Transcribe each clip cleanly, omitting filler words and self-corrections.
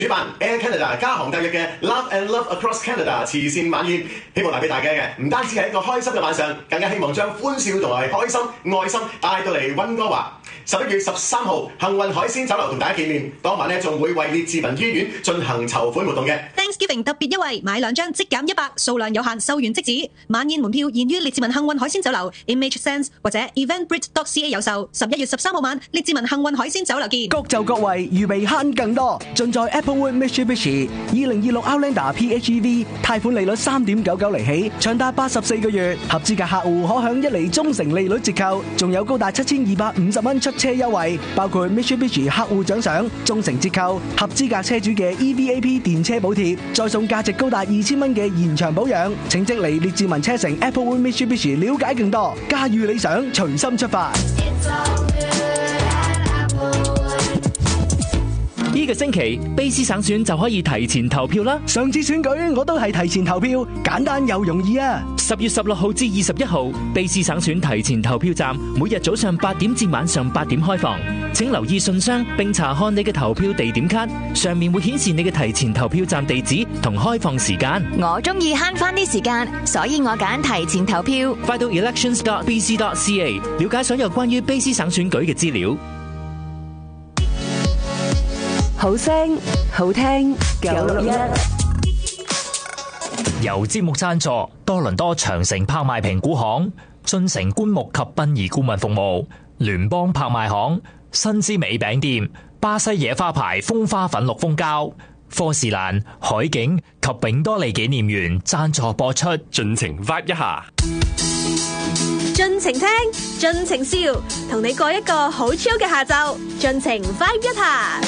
主辦 Air Canada 加航特約嘅 Love and Love Across Canada 慈善晚宴，希望帶俾大家嘅唔單止係一個開心嘅晚上，更加希望將歡笑同埋開心、愛心帶到嚟溫哥華。11月13號，幸運海鮮酒樓同大家見面，當晚仲會為列治文醫院進行籌款活動嘅。 Thanksgiving 特別優惠，買2張即減100，數量有限，售完即止。晚宴門票現於列治文幸運海鮮酒樓 Image Sense 或者 eventbrite.ca 有售。11月13號晚，列治文幸運海鮮酒樓見。 各就各位，預備慳更多，盡在 Applewood Mitsubishi 2026 Outlander PHEV 貸款利率3.99厘起，長達84個月，合資格客戶可享1厘忠誠利率折扣，仲有高達7250蚊出車優惠，包括 Mitsubishi 客戶獎賞、忠誠折扣、合資格車主嘅 EVAP 電車補貼，再送價值高達2000蚊嘅延長保養。請即嚟列治文車城 Applewood Mitsubishi 了解更多，駕馭理想，隨心出發。 呢個星期，卑斯省選就可以提前投票啦。 上次選舉我都係提前投票，簡單又容易啊！10 月16號至21號，卑斯省選提前投票站每日早上8點至晚上8點開放。請留意信箱並查看你嘅投票地點卡，上面會顯示你嘅提前投票站地址同開放時間。 我中意慳翻啲時間，所以我揀提前投票。 快到 elections.bc.ca 了解所有關於卑斯省選舉嘅資料。 好聲好聽961， 由節目贊助多倫多長城拍賣評估行、進城棺木及殯儀顧問服務、聯邦拍賣行、新之美餅店、巴西野花牌風花粉綠蜂膠、科士蘭、海景及永多利紀念園贊助播出。 盡情 vibe 一下， 盡情聽，盡情笑，同你過一個好 chill 嘅下晝，盡情 vibe 一下。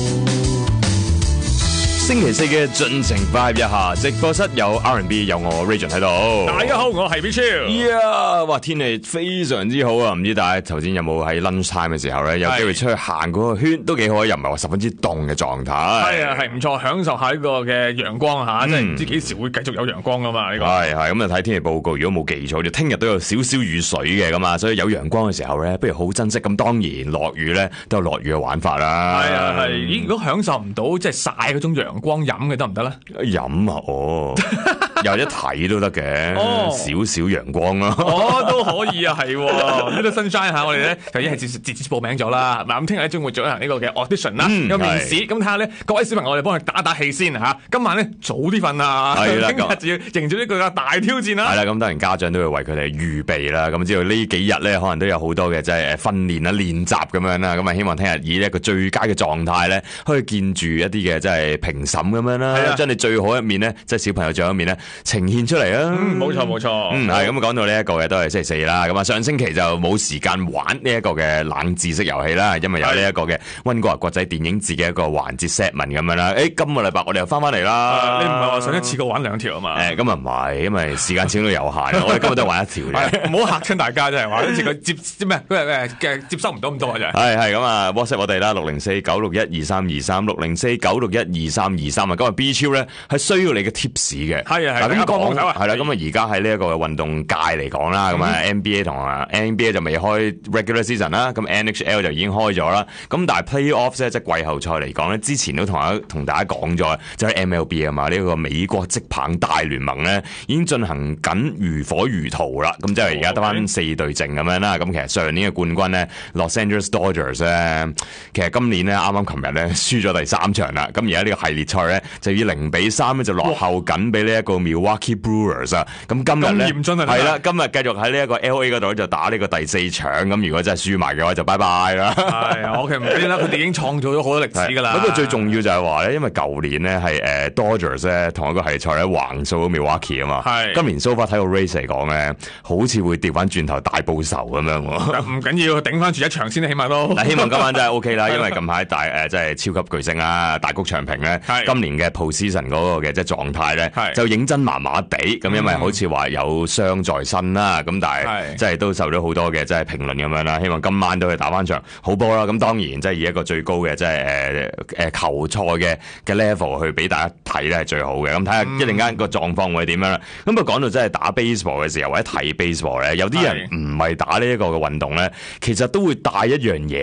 星期四嘅盡情 vibe 一下，直播室有 R&B， 有我 Region 喺度。 大家好，我係 Bill。 哇，天氣非常之好啊！唔知大家頭先有冇喺 lunch time 嘅時候咧，有機會出去行嗰個圈，都幾好，又唔係話十分之凍嘅狀態。 係啊，係唔錯，享受下呢個嘅陽光吓，即係唔知幾時會繼續有陽光噶嘛？呢個係咁啊！睇天氣報告，如果冇記錯，就聽日都有少少雨水嘅咁啊，所以有陽光嘅時候咧，不如好珍惜。咁當然落雨咧都有落雨嘅玩法啦。 係啊，係。咦，如果享受唔到即係曬嗰種陽光飲嘅得唔得咧？ 飲啊，又一睇都得嘅，少少陽光咯。 都可以啊，係呢個 sunshine 嚇，我哋咧就已經係截止報名咗啦。嗱，咁聽日咧將會進行呢個嘅 audition 啦，有面試。咁睇下咧，各位小朋友，我哋幫佢打氣先嚇。今晚咧早啲瞓啊，聽日就要迎住呢個大挑戰啦。 係啦，咁當然家長都要為佢哋預備啦。咁知道呢幾日咧，可能都有好多嘅即係訓練啦、練習咁樣啦。咁啊，希望聽日以一個最佳嘅狀態咧，可以見住一啲嘅即係評審咁樣啦，將你最好一面咧，即係小朋友最好一面咧呈現出嚟啊！ 冇錯冇錯。 係咁講到呢一個嘅都係星期四啦。咁啊，上星期就冇時間玩呢一個嘅冷知識遊戲啦，因為有呢一個嘅溫哥華國際電影節嘅一個環節 set 文咁樣啦。今個禮拜我哋又翻嚟啦。 你唔係話上一次過玩2條啊嘛？ 今日唔係，因為時間始終都有限，我哋今日都係玩1條啫。 唔好嚇親大家真係話，好似佢接收唔到咁多啊！真係係咁啊 WhatsApp 我哋啦，604-961-2323 604-961-2323啊。今日 B 超咧係需要你嘅 tips 嘅。 係啊係。 咁講係啦，咁啊而家喺呢一個運動界嚟講啦，咁啊 NBA 同NBA 就未開 regular season 啦，咁 NHL 就已經開咗啦。咁但係 playoffs 咧，即係季後賽嚟講咧，之前都同大家講咗，就係 MLB 啊嘛，呢個美國職棒大聯盟咧已經進行緊如火如荼啦。咁即係而家得翻4隊剩咁樣啦。咁其實上年嘅冠軍咧 Los Angeles Dodgers 咧，其實今年咧啱啱琴日咧輸咗第3場啦。咁而家呢個系列賽咧就以0-3咧就落後緊俾呢一個 Milwaukee Brewers 啊。咁今日咧係啦，今日繼續喺呢一個 LA 嗰度就打呢個第4場。咁如果真係輸埋嘅話就拜拜啦。 係，OK 唔緊要啦，佢哋已經創造咗好多歷史㗎啦。 不過最重要就係話咧，因為舊年咧係Dodgers 咧同一個系列賽咧橫掃咗 Milwaukee 啊嘛。係。今年 so far 睇個 race 嚟講咧，好似會調翻轉頭大報仇咁樣喎。 唔緊要，頂翻住一場先，起碼都。 希望今晚真係 OK 啦，因為近排即係超級巨星啊，大谷翔平咧，今年嘅 postseason 嗰個嘅即係狀態咧，就認真麻麻地。咁因為好似話有傷在身啦，咁但係即係都受咗好多嘅即係評論咁樣啦。希望今晚都去打翻場好波啦。咁當然即係以一個最高嘅即係球賽嘅 level 去俾大家睇咧係最好嘅。咁睇下一陣間個狀況會點樣啦。咁啊講到真係打 baseball 嘅時候或者睇 baseball 咧，有啲人唔係打呢一個嘅運動咧，其實都會帶一樣嘢。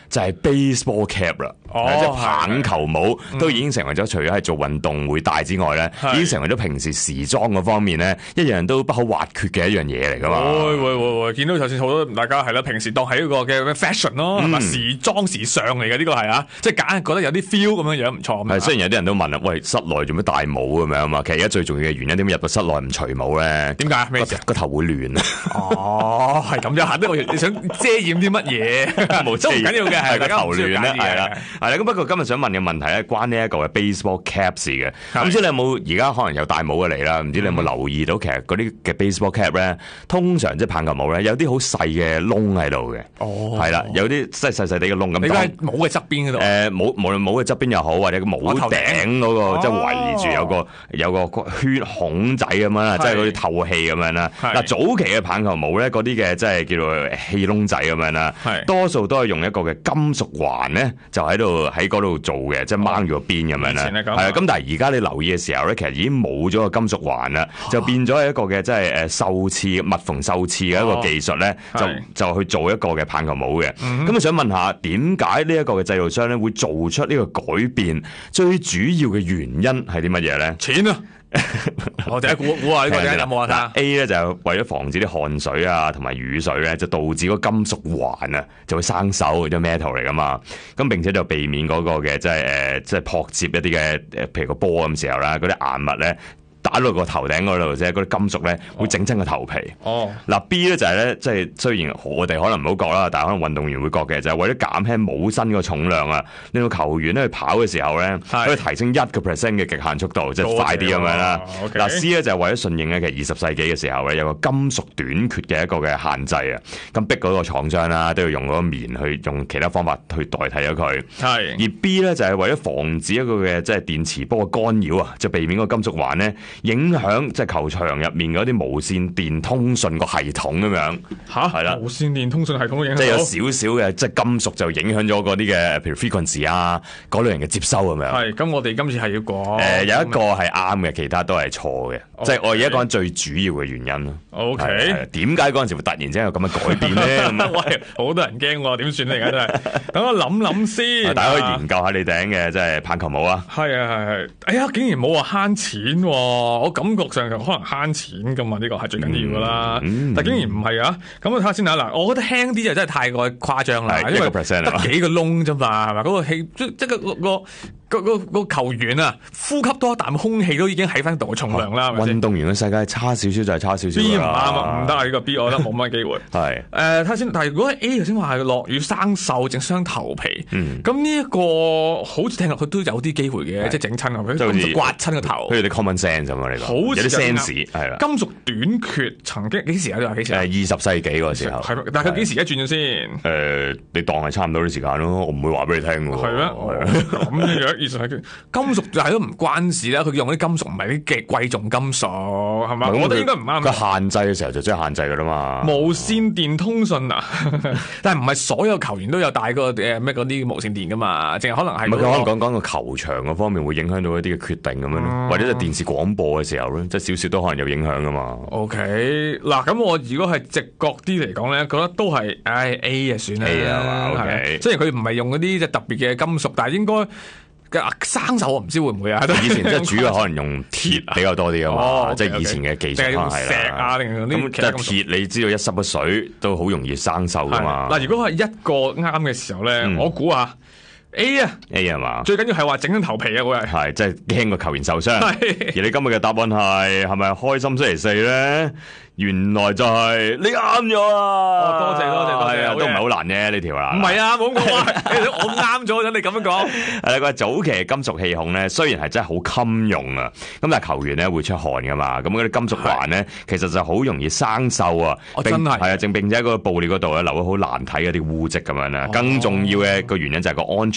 就係 baseball cap 啦，即係棒球帽都已經成為咗除咗係做運動會戴之外咧，已經成為咗平時時裝嗰方面咧一樣都不可或缺嘅一樣嘢嚟噶嘛。 會見到就算好多大家係啦，平時當係一個嘅 fashion 咯，係嘛時裝時尚嚟嘅呢個係啊，即係梗係覺得有啲 feel 咁樣樣唔錯。 係雖然有啲人都問啦，喂，室內做咩戴帽咁樣啊嘛？其實而家最重要嘅原因點解入到室內唔除帽咧？ 點解？咩事？ 個頭會亂啊！ 哦，係咁樣，你想遮掩啲乜嘢？冇遮掩，唔緊要嘅，係個頭亂咧，係啦。咁不過今日想問嘅問題咧，關呢一個嘅 baseball caps 嘅。唔知你有冇而家可能有戴帽嘅嚟啦？唔知你有冇留意到其實嗰啲嘅 baseball cap 咧，通常即係棒球帽咧，有啲好細嘅窿喺度嘅。 哦， 係啦，有啲即係細細地嘅窿咁。 你喺帽嘅側邊嗰度？ 無論帽嘅側邊又好，或者個帽頂嗰個即係圍住有個圈孔仔咁樣啦，即係嗰啲透氣咁樣啦。嗱，早期嘅棒球帽咧，嗰啲嘅即係叫做氣窿仔咁樣啦，多數都係用一個嘅金屬環咧，就喺嗰度做嘅，即係掹住個邊咁樣啦。係啊，咁但係而家你留意嘅時候咧，其實已經冇咗個金屬環啦，就變咗係一個嘅即係繡刺密縫繡刺嘅一個技術咧，就去做一個嘅棒球帽嘅。咁啊，想問下點解呢一個嘅製造商咧會做出呢個改變？最主要嘅原因係啲乜嘢咧？ 錢啊！我第一估下呢個有冇啊 ？A 咧就係為咗防止啲汗水啊同埋雨水咧，就導致個金屬環啊就會生鏽，即係 metal 嚟噶嘛。咁並且就避免嗰個嘅即係撲接一啲嘅譬如個波咁時候啦，嗰啲硬物咧打到個頭頂嗰度啫，嗰啲金屬咧會整親個頭皮。嗱 B 咧就係咧，即係雖然我哋可能唔好覺啦，但係可能運動員會覺嘅，就係為咗減輕帽身個重量啊，令到球員咧去跑嘅時候咧，可以提升1% 嘅極限速度，即係快啲咁樣啦。嗱 C 咧就係為咗順應咧，其實20世紀嘅時候咧有個金屬短缺嘅一個嘅限制啊，咁逼嗰個廠商啦都要用嗰個棉去用其他方法去代替咗佢。係。而 B 咧就係為咗防止一個嘅即係電磁波嘅干擾啊，就避免個金屬環咧影響即係球場入面嗰啲無線電通訊個系統咁樣。嚇，係啦，無線電通訊系統影響，即係有少少嘅即係金屬就影響咗嗰啲嘅，譬如 frequency 啊嗰類型嘅接收咁樣。係，咁我哋今次係要講有一個係啱嘅，其他都係錯嘅，即係我而家講最主要嘅原因咯。OK，點解嗰陣時會突然之間有咁嘅改變咧？喂，好多人驚喎，點算咧？而家真係，等我諗諗先。大家可以研究下你頂嘅即係棒球帽啊。係啊係。哎呀，竟然冇話慳錢喎！我感覺上可能慳錢噶嘛，呢個係最緊要噶啦。但竟然唔係啊！咁我睇下先嗱，我覺得輕啲就真係太過誇張啦，因為得幾個窿啫嘛，係嘛？嗰個氣即係個球員啊，呼吸多一啖空氣都已經喺翻度重量啦。運動員嘅世界差少少就係差少少。B 唔啱啊，唔得啊！呢個 B 我覺得冇乜機會。係睇下先，但係如果 A 頭先話係落雨生鏽整傷頭皮，咁呢一個好似聽落去都有啲機會嘅，即係整親佢，就刮親個頭。譬如你 common sense 咁啊，呢個有啲 sense 係啦。金屬短缺曾經幾時啊？你話幾時啊？20世紀嗰個時候。係，但係佢幾時一轉咗先？你當係差唔多啲時間咯，我唔會話俾你聽喎。係咩？咁樣。金屬就係都唔關事啦，佢用啲金屬唔係啲極貴重金屬，係嘛？我覺得應該唔啱。佢限制嘅時候就真係限制噶啦嘛。無線電通訊啊，但係唔係所有球員都有帶個咩嗰啲無線電噶嘛？淨係可能係。唔係佢可能講個球場嗰方面會影響到一啲嘅決定咁樣咯，或者係電視廣播嘅時候咧，即係少少都可能有影響噶嘛。OK， 嗱咁我如果係直覺啲嚟講咧，覺得都係A 啊算啦。A 啊嘛 ，OK。雖然佢唔係用嗰啲即係特別嘅金屬，但係應該。生手我唔知會唔會啊？以前即係主要可能用鐵比較多啲啊嘛，即係以前嘅技術可能係啦。石啊，定係啲其實鐵，你知道一濕咗水都好容易生鏽噶嘛。嗱，如果係一個啱嘅時候咧，我估下 A 啊 A 係嘛？最緊要係話整緊頭皮啊，嗰日係即係驚個球員受傷。而你今日嘅答案係咪開心星期四咧？原來就係你啱咗啊！多謝，係啊，都唔係好難啫呢條啦。唔係啊，冇咁講啊，我啱咗，等你咁樣講。係啦，佢話早期嘅金屬氣孔咧，雖然係真係好襟用啊，咁但係球員咧會出汗噶嘛，咁嗰啲金屬環咧，其實就好容易生鏽啊。真係啊，並且喺個布料嗰度咧留咗好難睇嗰啲污漬咁樣啦。更重要嘅個原因就係個安全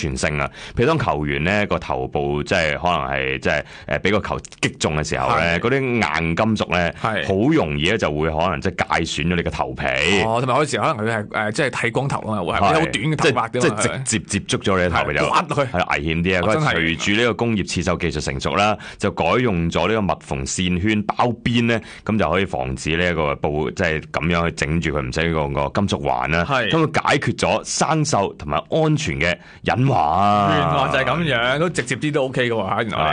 全性啊。譬如當球員咧個頭部即係可能係即係俾個球擊中嘅時候咧，嗰啲硬金屬咧好容易咧就會可能即係界損咗你個頭皮。 哦，同埋有時可能佢係即係剃光頭啊，會係好短嘅頭髮， 即係直接接觸咗你個頭皮就係危險啲啊！佢隨住呢個工業刺繡技術成熟啦，就改用咗呢個密縫線圈包邊咧，咁就可以防止呢一個布即係咁樣去整住佢，唔使個金屬環啦。咁佢解決咗生鏽同埋安全嘅隱患。 原來就係咁樣，都直接啲都 OK 嘅喎嚇，原來。